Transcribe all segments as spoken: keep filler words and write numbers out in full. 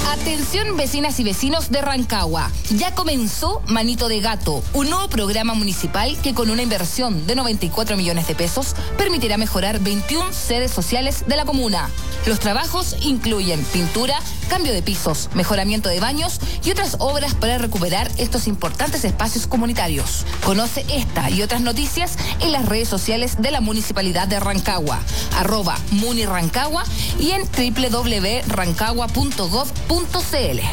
Atención vecinas y vecinos de Rancagua, ya comenzó Manito de Gato, un nuevo programa municipal que con una inversión de noventa y cuatro millones de pesos permitirá mejorar veintiuna sedes sociales de la comuna. Los trabajos incluyen pintura, cambio de pisos, mejoramiento de baños y otras obras para recuperar estos importantes espacios comunitarios. Conoce esta y otras noticias en las redes sociales de la Municipalidad de Rancagua, arroba munirancagua y en doble u doble u doble u punto rancagua punto gov punto c l.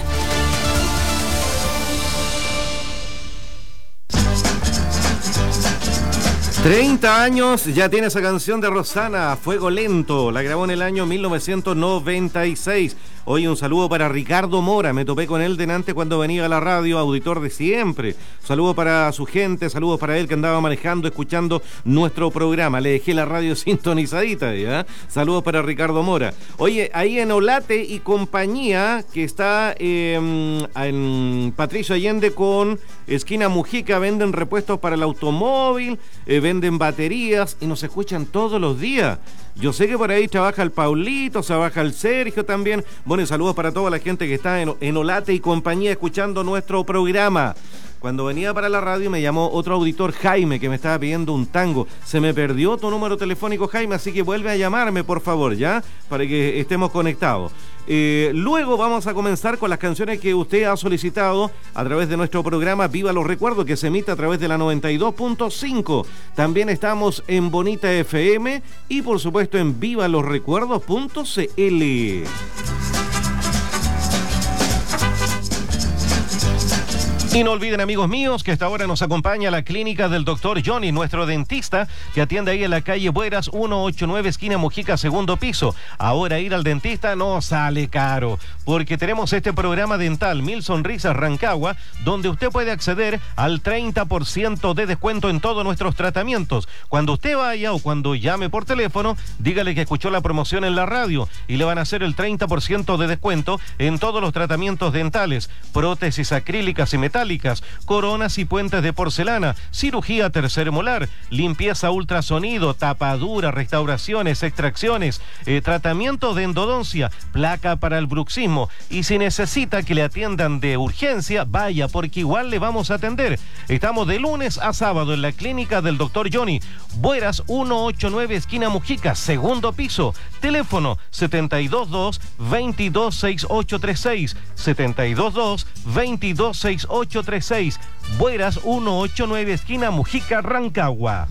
treinta años ya tiene esa canción de Rosana, Fuego Lento, la grabó en el año mil novecientos noventa y seis. Hoy un saludo para Ricardo Mora, me topé con él delante cuando venía a la radio, auditor de siempre. Saludo para su gente, saludos para él que andaba manejando, escuchando nuestro programa. Le dejé la radio sintonizadita, ¿ya? Saludos para Ricardo Mora. Oye, ahí en Olate y compañía, que está eh, en Patricio Allende con esquina Mujica, venden repuestos para el automóvil, eh, venden baterías y nos escuchan todos los días. Yo sé que por ahí trabaja el Paulito, trabaja el Sergio también. Bueno, y saludos para toda la gente que está en, en Olate y compañía escuchando nuestro programa. Cuando venía para la radio me llamó otro auditor, Jaime, que me estaba pidiendo un tango. Se me perdió tu número telefónico, Jaime, así que vuelve a llamarme, por favor, ¿ya? Para que estemos conectados. Eh, luego vamos a comenzar con las canciones que usted ha solicitado a través de nuestro programa Viva los Recuerdos, que se emite a través de la noventa y dos punto cinco. También estamos en Bonita F M y por supuesto en viva los recuerdos punto c l. Y no olviden, amigos míos, que esta hora nos acompaña la clínica del doctor Johnny, nuestro dentista, que atiende ahí en la calle Bueras, ciento ochenta y nueve, esquina Mojica, segundo piso. Ahora ir al dentista no sale caro, porque tenemos este programa dental Mil Sonrisas Rancagua, donde usted puede acceder al treinta por ciento de descuento en todos nuestros tratamientos. Cuando usted vaya o cuando llame por teléfono, dígale que escuchó la promoción en la radio y le van a hacer el treinta por ciento de descuento en todos los tratamientos dentales, prótesis acrílicas y metálicas, coronas y puentes de porcelana, cirugía tercer molar, limpieza ultrasonido, tapadura, restauraciones, extracciones, eh, tratamiento de endodoncia, placa para el bruxismo. Y si necesita que le atiendan de urgencia, vaya, porque igual le vamos a atender. Estamos de lunes a sábado en la clínica del doctor Johnny, Bueras ciento ochenta y nueve, esquina Mujica, segundo piso. Teléfono setenta y dos dos, veintidós, sesenta y ocho treinta y seis, setenta y dos dos, veintidós, sesenta y ocho treinta y seis, Bueras ciento ochenta y nueve, esquina Mujica, Rancagua.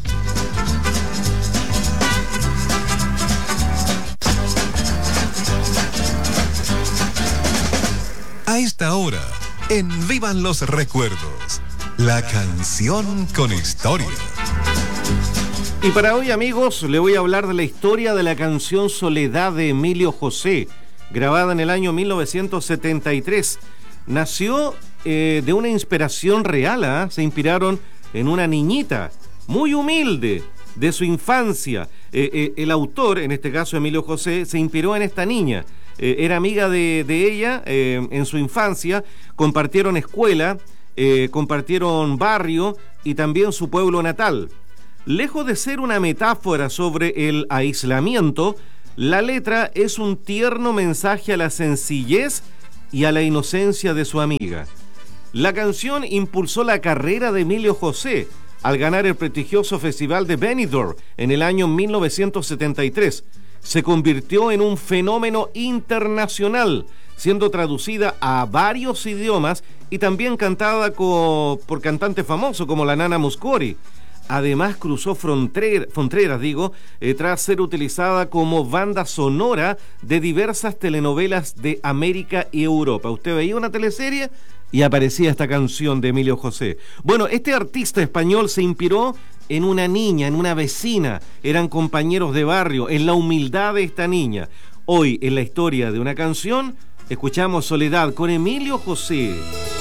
A esta hora, en Vivan los Recuerdos, la canción con historia. Y para hoy, amigos, le voy a hablar de la historia de la canción Soledad de Emilio José, grabada en el año mil novecientos setenta y tres. Nació eh, de una inspiración real, ¿eh? Se inspiraron en una niñita muy humilde de su infancia. Eh, eh, el autor, en este caso Emilio José, se inspiró en esta niña. Eh, era amiga de, de ella eh, en su infancia, compartieron escuela, eh, compartieron barrio y también su pueblo natal. Lejos de ser una metáfora sobre el aislamiento, la letra es un tierno mensaje a la sencillez y a la inocencia de su amiga. La canción impulsó la carrera de Emilio José al ganar el prestigioso Festival de Benidorm en el año mil novecientos setenta y tres. Se convirtió en un fenómeno internacional, siendo traducida a varios idiomas y también cantada co- por cantantes famosos como la Nana Mouskouri. Además cruzó fronteras, fronteras digo, eh, tras ser utilizada como banda sonora de diversas telenovelas de América y Europa. Usted veía una teleserie y aparecía esta canción de Emilio José. Bueno, este artista español se inspiró en una niña, en una vecina. Eran compañeros de barrio, en la humildad de esta niña. Hoy, en la historia de una canción, escuchamos Soledad con Emilio José.